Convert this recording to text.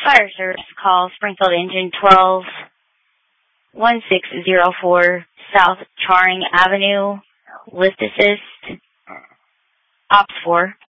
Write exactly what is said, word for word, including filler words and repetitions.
Fire service call Springfield Engine twelve one six zero four South Charing Avenue. Lift assist. Ops four.